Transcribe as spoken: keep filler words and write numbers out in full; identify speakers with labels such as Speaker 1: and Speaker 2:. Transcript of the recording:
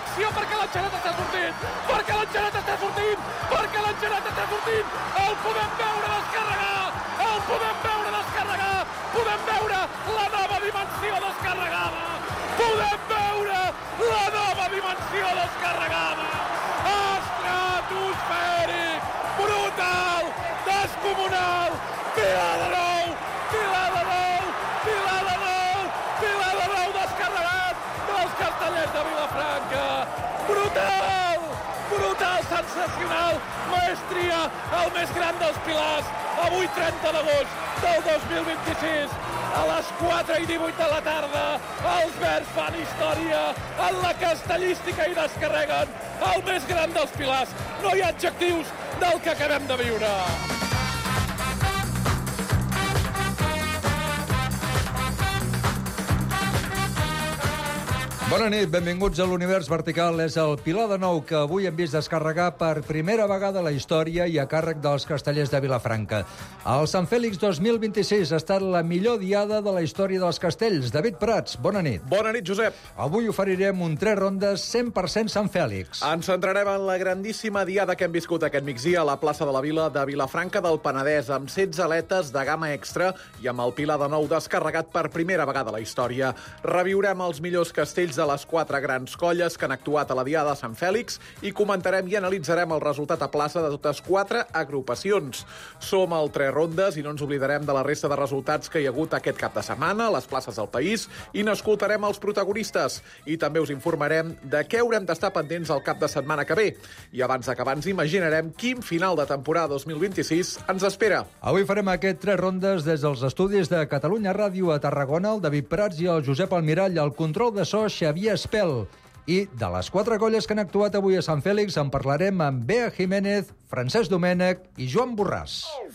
Speaker 1: Atenció, perquè l'enxanat està sortint, perquè l'enxanat està sortint, perquè l'enxanat està sortint. El podem veure descarregar, el podem veure descarregar, podem veure la nova dimensió descarregada, podem veure la nova dimensió descarregada. Estratosfèric, brutal, descomunal, pilar de nou, pilar de nou, pilar de nou, pilar de nou descarregat dels Castellers de Vilafranca. Brutal, brutal, sensacional, maestria, el més gran dels pilars, avui trenta d'agost del dos mil vint-i-sis, a les quatre i divuit de la tarda, els verds fan història en la castellística i descarreguen el més gran dels pilars. No hi ha adjectius del que acabem de viure.
Speaker 2: Bona nit, benvinguts a l'Univers Vertical. És el Pilar de Nou que avui hem vist descarregar per primera vegada a la història i a càrrec dels Castellers de Vilafranca. El Sant Fèlix dos mil vint-i-sis ha estat la millor diada de la història dels castells. David Prats, bona nit.
Speaker 3: Bona nit, Josep.
Speaker 2: Avui oferirem un tres rondes cent per cent Sant Fèlix.
Speaker 3: Ens centrarem en la grandíssima diada que hem viscut aquest migdia a la plaça de la Vila de Vilafranca del Penedès, amb setze aletes de gamma extra i amb el Pilar de Nou descarregat per primera vegada a la història. Reviurem els millors castells de les quatre grans colles que han actuat a la Diada de Sant Fèlix i comentarem i analitzarem el resultat a plaça de totes quatre agrupacions. Som al tres rondes i no ens oblidarem de la resta de resultats que hi ha hagut aquest cap de setmana a les places del país i n'escoltarem els protagonistes. I també us informarem de què haurem d'estar pendents el cap de setmana que ve. I abans d'acabar ens imaginarem quin final de temporada dos mil vint-i-sis ens espera.
Speaker 2: Avui farem aquest tres rondes des dels estudis de Catalunya Ràdio a Tarragona, el David Prats i el Josep Almirall, el control de so Xavier Espel. I de les quatre colles que han actuat avui a Sant Fèlix en parlarem amb Bea Jiménez, Francesc Domènech i Joan Borràs.